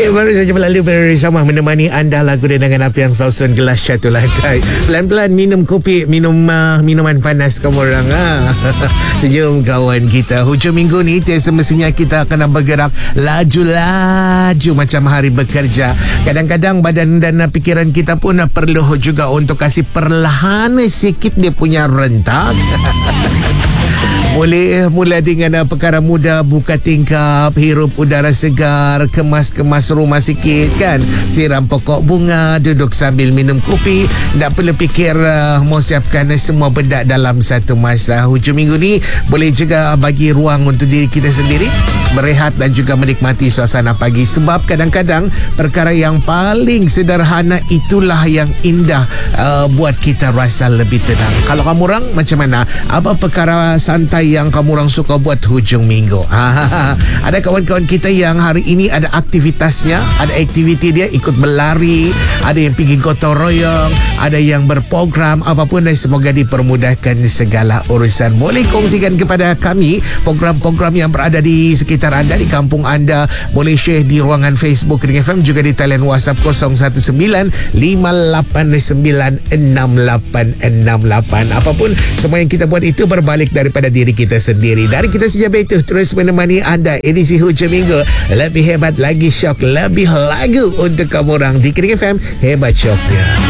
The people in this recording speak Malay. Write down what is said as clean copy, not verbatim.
Baik, baru saja berlalu bersama menemani anda lagu dengan api yang sausun gelas satu lantai. Pelan-pelan minum kopi, minuman panas kamu orang. Senyum kawan kita. Hujung minggu ni semestinya kita akan bergerak laju-laju macam hari bekerja. Kadang-kadang badan dan fikiran kita pun perlu juga untuk kasih perlahan sikit dia punya rentak. Boleh mula dengan perkara mudah, buka tingkap, hirup udara segar, kemas-kemas rumah sikit kan, siram pokok bunga, duduk sambil minum kopi. Tak perlu fikir mau siapkan semua benda dalam satu masa. Hujung minggu ni boleh juga bagi ruang untuk diri kita sendiri berehat dan juga menikmati suasana pagi. Sebab kadang-kadang perkara yang paling sederhana itulah yang indah buat kita rasa lebih tenang. Kalau kamu orang macam mana? Apa perkara santai yang kamu orang suka buat hujung minggu? Ada kawan-kawan kita yang hari ini ada aktivitasnya, ada aktiviti dia, ikut berlari, ada yang pergi gotong royong, ada yang berprogram, apapun, dan semoga dipermudahkan segala urusan. Boleh kongsikan kepada kami program-program yang berada di sekitar anda, di kampung anda. Boleh share di ruangan Facebook Ring FM, juga di talian WhatsApp 0195896868. Apapun semua yang kita buat itu berbalik daripada diri kita sendiri. Dari kita sejak itu terus menemani anda edisi hujung minggu. Lebih hebat lagi, syok lebih lagu untuk kamu orang di Ring FM. Hebat syoknya.